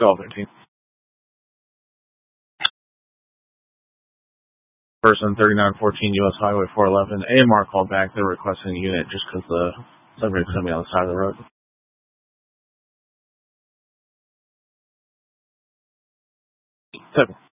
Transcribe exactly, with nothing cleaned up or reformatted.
Golf thirteen. Person thirty-nine fourteen U S Highway four eleven. A M R called back. They're requesting a unit just because the subject's going to be on the side of the road. Seven.